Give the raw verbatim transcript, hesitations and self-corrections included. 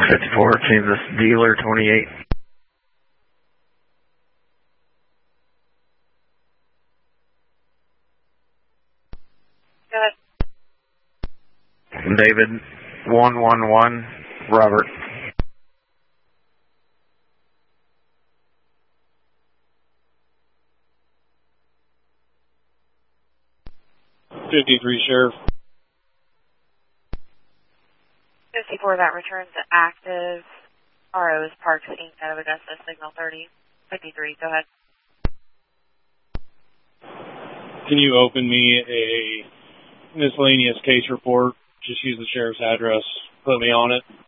fifty-four, Kansas dealer twenty-eight. Go ahead. David, one one one, Robert. fifty-three, Sheriff. fifty-four, that returns to active. R O is Parks Incorporated out of Augusta, signal thirty. fifty-three, go ahead. Can you open me a miscellaneous case report? Just use the sheriff's address. Put me on it.